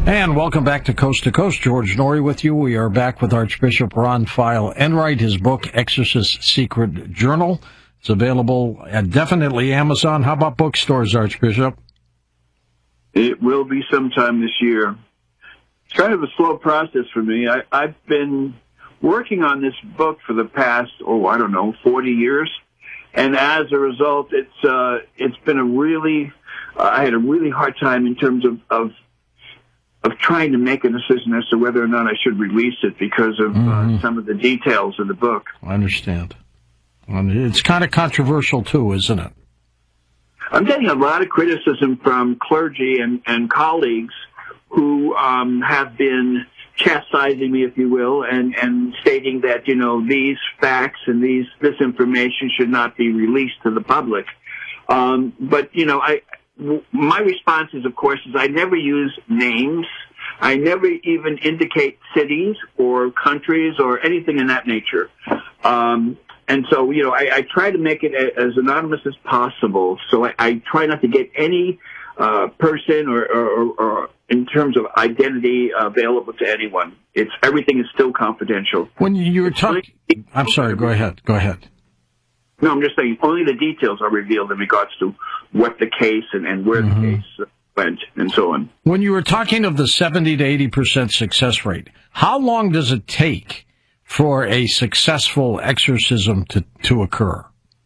And welcome back to Coast. George Noory with you. We are back with Archbishop Ronfail Enright, his book, Exorcist Secret Journal. It's available at definitely Amazon. How about bookstores, Archbishop? It will be sometime this year. It's kind of a slow process for me. I've been working on this book for the past, 40 years. And as a result, it's been I had a really hard time in terms of trying to make a decision as to whether or not I should release it because of some of the details of the book. I understand. It's kind of controversial, too, isn't it? I'm getting a lot of criticism from clergy and colleagues who have been chastising me, if you will, and stating that, these facts and this information should not be released to the public. But, my response is, of course, I never use names. I never even indicate cities or countries or anything in that nature. And so, I try to make it as anonymous as possible. So I try not to get any person or in terms of identity available to anyone. Everything is still confidential. When you were talking, I'm sorry. Go ahead. No, I'm just saying only the details are revealed in regards to what the case and where the case went and so on. When you were talking of the 70 to 80% success rate, how long does it take for a successful exorcism to occur?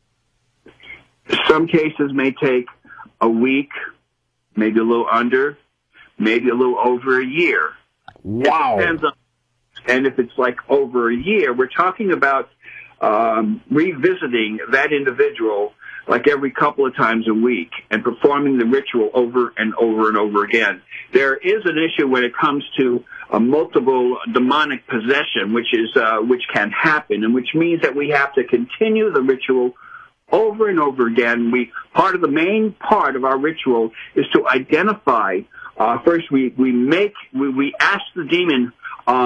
Some cases may take a week, maybe a little under, maybe a little over a year. Wow. It depends on, and if it's like over a year, we're talking about revisiting that individual like every couple of times a week and performing the ritual over and over and over again. There is an issue when it comes to a multiple demonic possession, which can happen, and which means that we have to continue the ritual over and over again. The main part of our ritual is to identify. First, we ask the demon